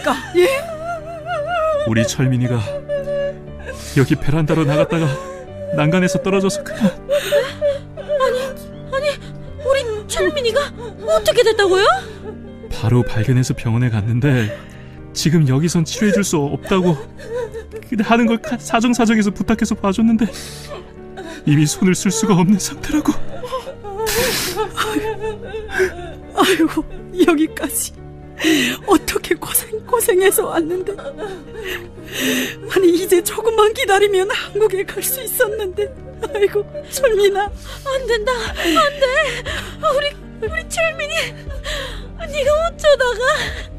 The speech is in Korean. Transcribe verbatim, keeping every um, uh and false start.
겁니까? 예? 우리 철민이가 여기 베란다로 나갔다가 난간에서 떨어져서 그냥. 아니, 아니, 우리 철민이가 어떻게 됐다고요? 바로 발견해서 병원에 갔는데 지금 여기선 치료해줄 수 없다고 하는 걸 사정사정해서 부탁해서 봐줬는데 이미 손을 쓸 수가 없는 상태라고. 아이고, 여기까지 어떻게 고생 고생해서 왔는데. 아니, 이제 조금만 기다리면 한국에 갈 수 있었는데. 아이고, 철민아. 안 된다, 안 돼. 우리 우리 철민이, 네가 어쩌다가